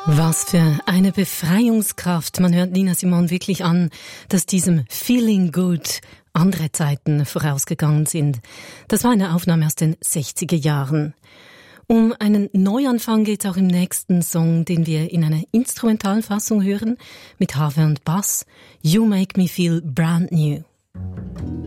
Was für eine Befreiungskraft. Man hört Nina Simone wirklich an, dass diesem Feeling Good andere Zeiten vorausgegangen sind. Das war eine Aufnahme aus den 60er Jahren. Um einen Neuanfang geht es auch im nächsten Song, den wir in einer instrumentalen Fassung hören, mit Harfe und Bass. You Make Me Feel Brand New.